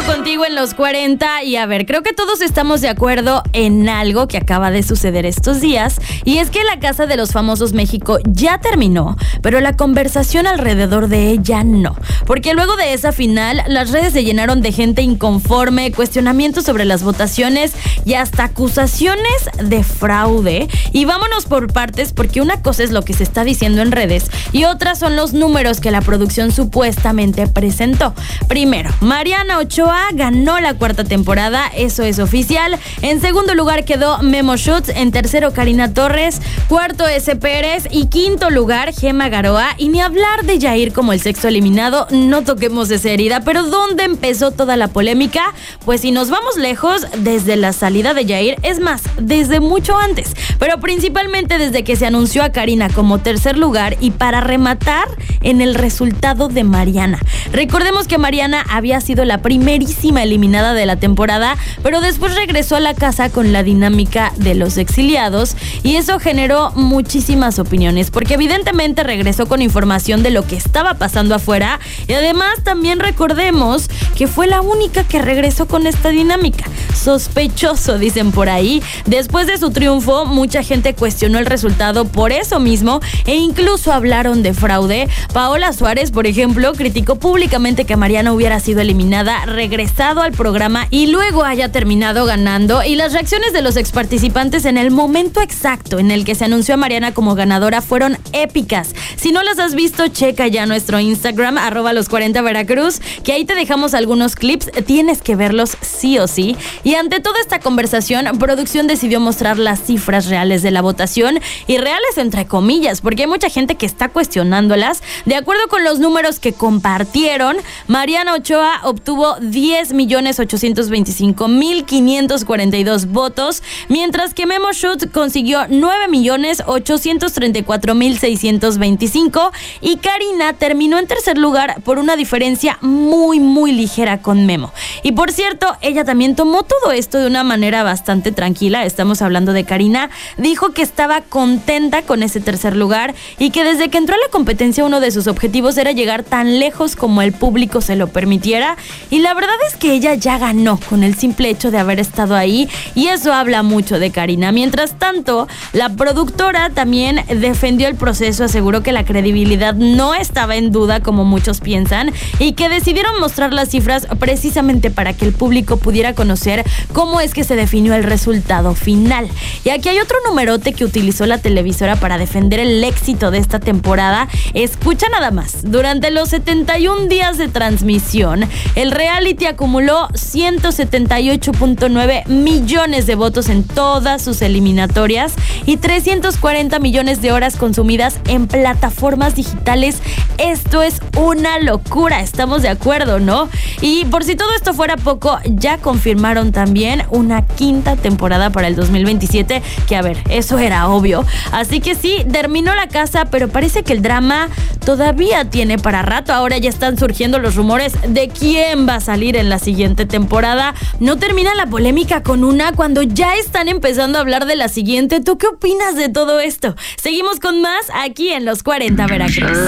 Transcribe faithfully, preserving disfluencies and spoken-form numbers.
contigo en los cuarenta y a ver, creo que todos estamos de acuerdo en algo que acaba de suceder estos días y es que la Casa de los Famosos México ya terminó, pero la conversación alrededor de ella no, porque luego de esa final las redes se llenaron de gente inconforme, cuestionamientos sobre las votaciones y hasta acusaciones de fraude. Y vámonos por partes, porque una cosa es lo que se está diciendo en redes y otras son los números que la producción supuestamente presentó. Primero, Mariana Ochoa ganó la cuarta temporada, eso es oficial. En segundo lugar quedó Memo Schutz, en tercero Karina Torres, cuarto S. Pérez y quinto lugar Gema Garoa. Y ni hablar de Yair como el sexto eliminado, no toquemos esa herida. Pero ¿dónde empezó toda la polémica? Pues si nos vamos lejos, desde la salida de Yair, es más, desde mucho antes, pero principalmente desde que se anunció a Karina como tercer lugar y para rematar en el resultado de Mariana. Recordemos que Mariana había sido la primerísima eliminada de la temporada, pero después regresó a la casa con la dinámica de los exiliados y eso generó muchísimas opiniones, porque evidentemente regresó con información de lo que estaba pasando afuera y además también recordemos que fue la única que regresó con esta dinámica. Sospechoso, dicen por ahí. Después de su triunfo, mucha gente cuestionó el resultado por eso mismo e incluso hablaron de fraude. Paola Suárez, por ejemplo, criticó públicamente que Mariana hubiera sido eliminada, regresado al programa y luego haya terminado ganando. Y las reacciones de los exparticipantes en el momento exacto en el que se anunció a Mariana como ganadora fueron épicas. Si no las has visto, checa ya nuestro Instagram, arroba los cuarenta Veracruz, que ahí te dejamos algunos clips, tienes que verlos sí o sí. Y ante toda esta conversación, producción decidió mostrar las cifras reales de la votación, y reales entre comillas, porque hay mucha gente que está cuestionándolas. De acuerdo con los números que compartieron, Mariana Ochoa obtuvo diez millones ochocientos veinticinco mil quinientos cuarenta y dos votos, mientras que Memo Schutz consiguió nueve millones ochocientos treinta y cuatro mil seiscientos veinticinco y Karina terminó en tercer lugar por una diferencia muy muy ligera con Memo. Y por cierto, ella también tomó todo esto de una manera bastante tranquila. Estamos hablando de Karina. Dijo que estaba contenta con ese tercer lugar y que desde que entró a la competencia uno de sus objetivos era llegar tan lejos como el público se lo permitiera, y la verdad es que ella ya ganó con el simple hecho de haber estado ahí y eso habla mucho de Karina. Mientras tanto, la productora también defendió el proceso, aseguró que la credibilidad no estaba en duda como muchos piensan y que decidieron mostrar las cifras precisamente para que el público pudiera conocer cómo es que se definió el resultado final. Y aquí hay otro numerote que utilizó la televisora para defender el éxito de esta temporada. Escucha nada más. Durante los setenta y un días de transmisión, el reality acumuló ciento setenta y ocho punto nueve millones de votos en todas sus eliminatorias y trescientos cuarenta millones de horas consumidas en plataformas digitales. Esto es una locura, estamos de acuerdo, ¿no? Y por si todo esto fuera poco, ya confirmaron también una quinta temporada para el dos mil veintisiete, que a ver, eso era obvio. Así que sí, terminó la casa, pero parece que el drama todavía tiene para rato. Ahora ya están surgiendo los rumores de quién va a salir en la siguiente temporada. No termina la polémica con una cuando ya están empezando a hablar de la siguiente. ¿Tú qué opinas de todo esto? Seguimos con más aquí en Los cuarenta Veracruz.